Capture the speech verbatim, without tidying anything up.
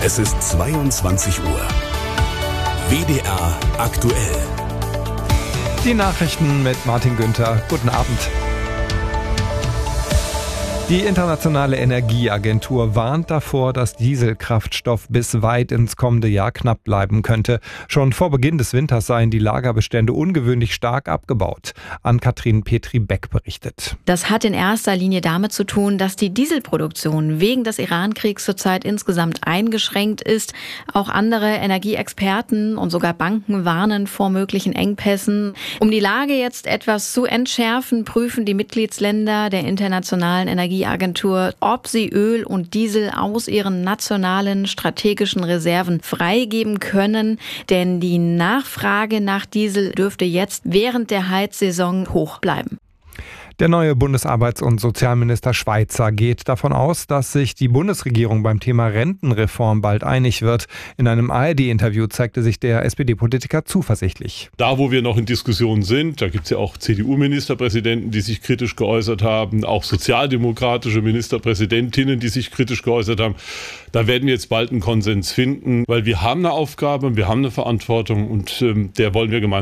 Es ist zweiundzwanzig Uhr. W D R aktuell. Die Nachrichten mit Martin Günther. Guten Abend. Die Internationale Energieagentur warnt davor, dass Dieselkraftstoff bis weit ins kommende Jahr knapp bleiben könnte. Schon vor Beginn des Winters seien die Lagerbestände ungewöhnlich stark abgebaut. Ann-Kathrin Petri-Beck berichtet. Das hat in erster Linie damit zu tun, dass die Dieselproduktion wegen des Iran-Kriegs zurzeit insgesamt eingeschränkt ist. Auch andere Energieexperten und sogar Banken warnen vor möglichen Engpässen. Um die Lage jetzt etwas zu entschärfen, prüfen die Mitgliedsländer der Internationalen Energieagentur, ob sie Öl und Diesel aus ihren nationalen strategischen Reserven freigeben können. Denn die Nachfrage nach Diesel dürfte jetzt während der Heizsaison hoch bleiben. Der neue Bundesarbeits- und Sozialminister Schweizer geht davon aus, dass sich die Bundesregierung beim Thema Rentenreform bald einig wird. In einem A R D-Interview zeigte sich der S P D-Politiker zuversichtlich. Da, wo wir noch in Diskussionen sind, da gibt es ja auch C D U-Ministerpräsidenten, die sich kritisch geäußert haben, auch sozialdemokratische Ministerpräsidentinnen, die sich kritisch geäußert haben. Da werden wir jetzt bald einen Konsens finden, weil wir haben eine Aufgabe, wir haben eine Verantwortung und ähm, der wollen wir gemeinsam